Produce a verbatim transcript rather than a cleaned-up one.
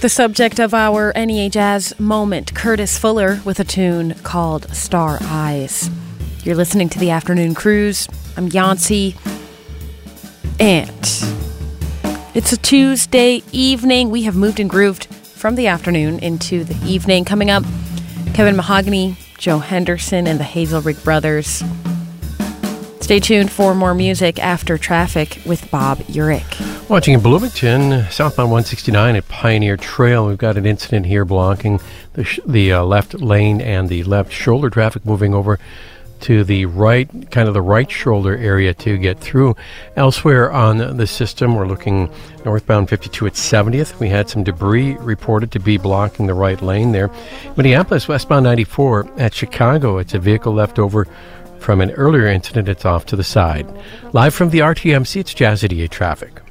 The subject of our N E A Jazz moment, Curtis Fuller, with a tune called Star Eyes. You're listening to The Afternoon Cruise. I'm Yancy. And it's a Tuesday evening. We have moved and grooved from the afternoon into the evening. Coming up, Kevin Mahogany, Joe Henderson, and the Hazelrig Brothers. Stay tuned for more music after traffic with Bob Urich. Watching in Bloomington, southbound one sixty-nine at Pioneer Trail, we've got an incident here blocking the sh- the uh, left lane and the left shoulder traffic, moving over to the right, kind of the right shoulder area to get through. Elsewhere on the system, we're looking northbound fifty-two at seventieth. We had some debris reported to be blocking the right lane there. Minneapolis, westbound ninety-four at Chicago, it's a vehicle left over from an earlier incident. It's off to the side. Live from the R T M C, it's Jazz eighty-eight traffic.